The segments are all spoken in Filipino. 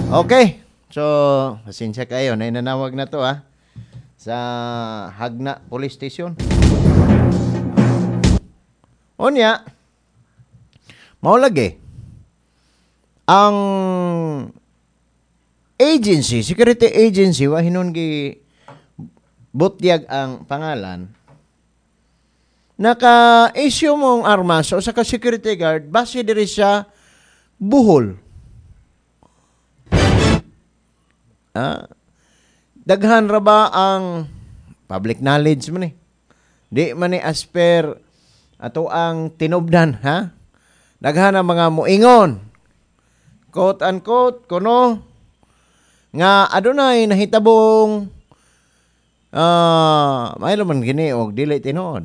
Okay. So, pasensya kayo. Nainanawag na to sa Hagna Police Station. Onya, maulagi. Ang agency, security agency, wahinon gi butyag ang pangalan, naka-issue mong armas o sa ka-security guard base diri sa buhol. Daghan ra ba ang public knowledge man Di man as per ato ang tinubdan, Daghan ang mga muingon. Quote unquote, kuno nga adunay nahitabong may laman gini og dili tinuod,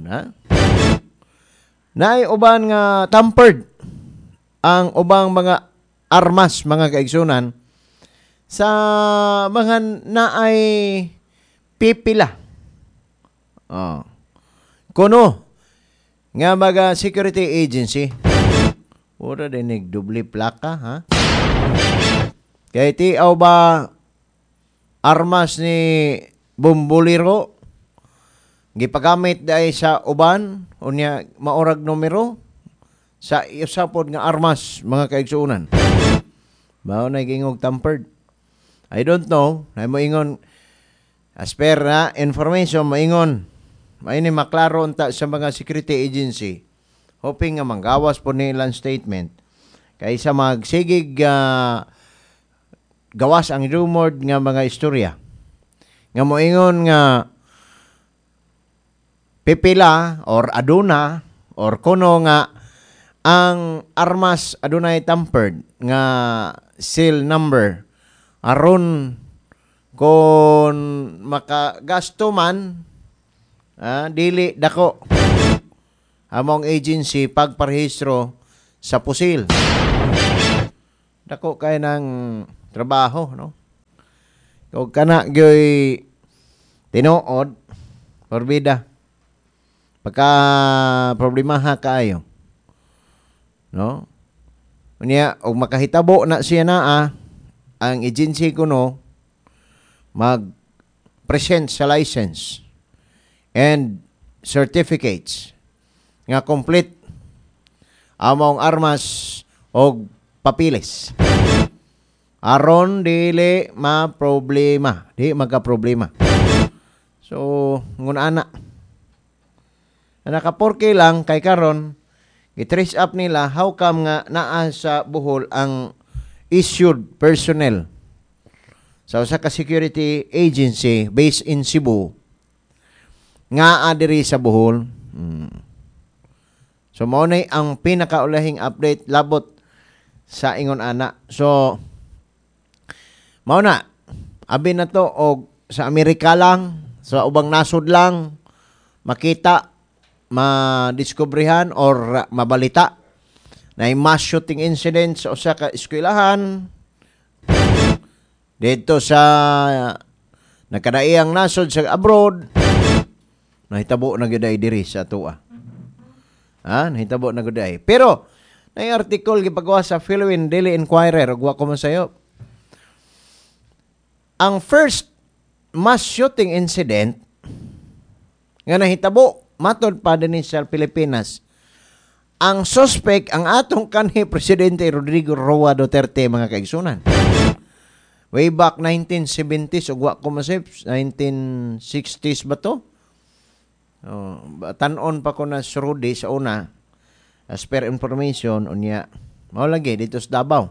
Naay uban nga tampered ang ubang mga armas, mga kaigsunan sa mga naay pipila. Kuno nga mga security agency ora dinig dubli plaka, Kay tiaw ba armas ni Bumbuliro gipagamit dai sa uban unya maurag numero sa usapod nga armas, mga kaigsunan. Mao na gingog tampered. I don't know. Ay mo ingon as per information maingon. May ni maklaro unta sa mga security agency. Hoping nga manggawas po nilang statement. Kaysa magsigig gawas ang rumored nga mga istorya. Nga moingon nga pipila or aduna or kuno nga ang armas adunay tampered nga seal number aron kon makagasto man dili dako among agency pagparehistro sa pusil. Dako kay ng trabaho, no? Kung kana gyoy tinuod forbida pagka problemaha kaayo, no? Unya og makahitabo na siya ang agency kuno mag-present sa license and certificates nga complete among armas og papilis. Aron dili ma-problema, di magka-problema. So, ngun ana. Nakaporke lang kay karon i-trace up nila how come nga naa sa buhol ang issued personnel sa usa ka security agency based in Cebu nga adiri sa buhol. So mao nay ang pinakaulahing update labot sa ingon ana. So mao na abi na to og sa Amerika lang, sa ubang nasod lang makita, madiskobrehan or mabalita na mass shooting incidents o sa eskwelahan dito sa nakadaiyang nasod sa abroad. Nahitabo na gyud ay diri sa atoa. Nahitabo na gyud ay. Pero nay article gipagawa sa Philippine Daily Inquirer ug wa ko man sayo. Ang first mass shooting incident nga nahitabo matod pa dinhi sa Pilipinas, ang suspect ang atong kanhi Presidente Rodrigo Roa Duterte, mga kaigsunan. Way back 1970s ug wa ko masip 1960s ba to? Tan-on pa ko na surudi sa una as per information unya mao lagi dito sa Davao.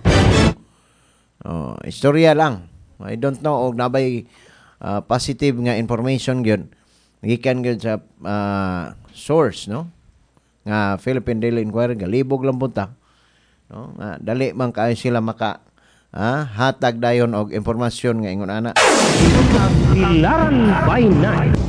Istorya lang. I don't know og nabay positive nga information gyud gikan gyud sa source, no, nga Philippine Daily Inquirer, galibog lang punta, no, dali man kaayo sila maka hatag dayon og impormasyon nga ingon ana. Ilaran by night.